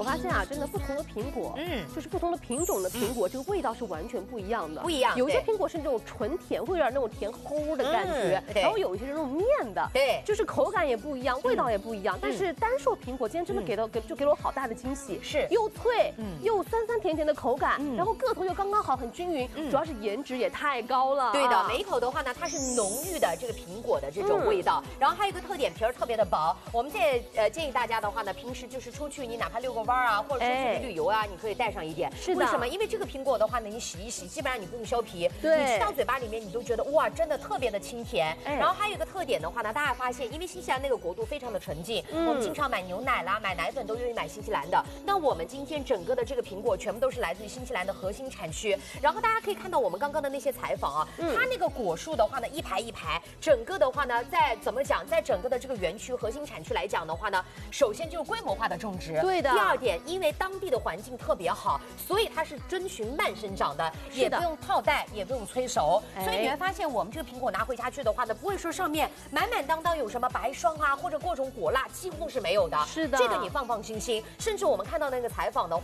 我发现啊，真的不同的苹果，就是不同的品种的苹果，这个味道是完全不一样的。 不一样， 有些苹果是那种纯甜，会有点那种甜齁的感觉，然后有一些是那种面的， 对， 就是口感也不一样，味道也不一样。但是单数苹果今天真的给了我好大的惊喜， 是又脆，又酸酸甜甜的口感，然后个头又刚刚好，很均匀，主要是颜值也太高了。 对的，每一口的话呢，它是浓郁的这个苹果的这种味道，然后还有一个特点，皮儿特别的薄。我们建议大家的话呢，平时就是出去你哪怕遛个弯啊，或者出去旅游啊，你可以带上一点。 是的， 为什么？因为这个苹果的话呢，你洗一洗，基本上你不用削皮， 对， 你吃到嘴巴里面，你都觉得哇，真的特别的清甜。然后还有一个特点的话呢，大家发现，因为新西兰那个国度非常的纯净，我们经常买牛奶啦、买奶粉都愿意买新西兰的。那我们今天整个的这个苹果全部都是来自于新西兰的核心产区。然后大家可以看到我们刚刚的那些采访啊，它那个果树的话呢，一排一排，整个的话呢，在整个的这个园区核心产区来讲的话呢，首先就是规模化的种植， 对的。 第二点，因为当地的环境特别好，所以它是遵循慢生长的，也不用套袋，也不用催熟，所以你会发现我们这个苹果拿回家去的话呢，不会说上面满满当当有什么白霜啊或者各种果蜡，几乎是没有的。 是的， 这个你放心。甚至我们看到那个采访的话。